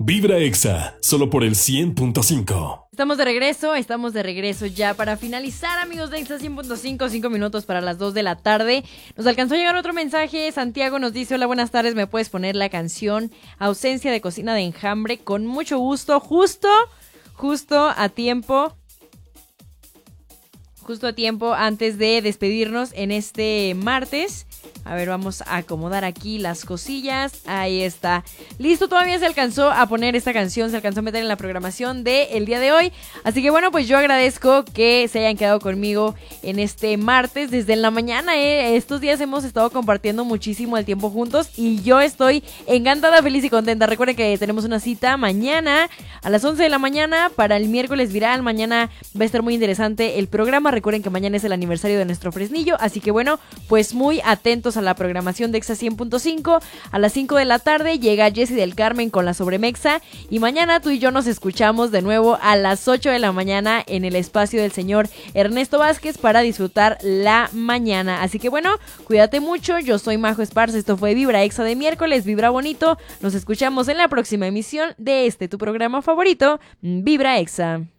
Vibra Exa, solo por el 100.5. Estamos de regreso ya para finalizar, amigos de Exa 100.5, 5 minutos para las 2 de la tarde. Nos alcanzó a llegar otro mensaje. Santiago nos dice: hola, buenas tardes, ¿me puedes poner la canción Ausencia de Cocina de Enjambre? Con mucho gusto, justo a tiempo. Justo a tiempo antes de despedirnos en este martes. A ver, vamos a acomodar aquí las cosillas. Ahí está. Listo, todavía se alcanzó a poner esta canción, se alcanzó a meter en la programación del día de hoy. Así que bueno, pues yo agradezco que se hayan quedado conmigo en este martes desde la mañana. Estos días hemos estado compartiendo muchísimo el tiempo juntos y yo estoy encantada, feliz y contenta. Recuerden que tenemos una cita mañana a las 11 de la mañana para el miércoles viral. Mañana va a estar muy interesante el programa. Recuerden que mañana es el aniversario de nuestro Fresnillo, así que bueno, pues muy atentos a la programación de Exa 100.5. A las 5 de la tarde llega Jessie del Carmen con la Sobremexa y mañana tú y yo nos escuchamos de nuevo a las 8 de la mañana en el espacio del señor Ernesto Vázquez para disfrutar la mañana. Así que bueno, cuídate mucho. Yo soy Majo Esparza, esto fue Vibra Exa de miércoles, vibra bonito. Nos escuchamos en la próxima emisión de tu programa favorito, Vibra Exa.